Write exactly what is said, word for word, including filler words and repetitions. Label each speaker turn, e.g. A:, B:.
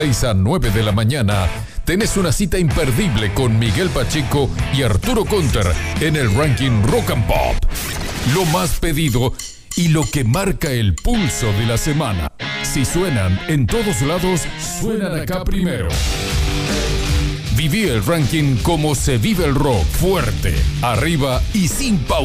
A: seis a nueve de la mañana, tenés una cita imperdible con Miguel Pacheco y Arturo Conter en el ranking Rock and Pop. Lo más pedido y lo que marca el pulso de la semana. Si suenan en todos lados, suenan acá primero. Viví el ranking como se vive el rock, fuerte, arriba y sin pausa.